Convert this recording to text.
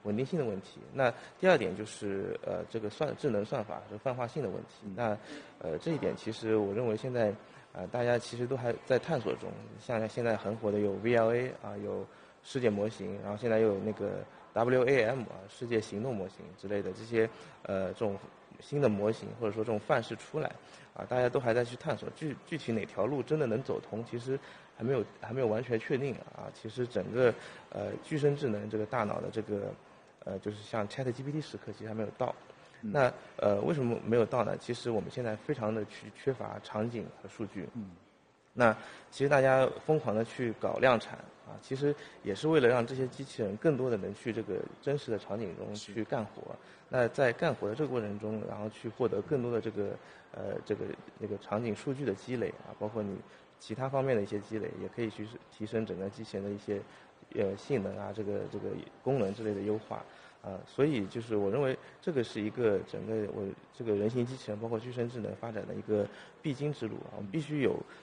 稳定性的问题。那第二点就是这个智能算法和泛化性的问题。那这一点其实我认为现在大家其实都还在探索中。像现在很火的有 VLA 有世界模型，然后现在又有那个 WAM 世界行动模型之类的这些这种新的模型或者说这种范式出来大家都还在去探索。具体哪条路真的能走通，其实还没有完全确定其实整个具身智能这个大脑的这个就是像 ChatGPT 时刻其实还没有到。那为什么没有到呢？其实我们现在非常的缺乏场景和数据。那其实大家疯狂的去搞量产其实也是为了让这些机器人更多的能去这个真实的场景中去干活。那在干活的这个过程中，然后去获得更多的这个那个场景数据的积累包括你其他方面的一些积累，也可以去提升整个机器人的一些性能这个功能之类的优化。所以就是我认为这个是一个整个这个人形机器人包括具身智能发展的一个必经之路我们必须有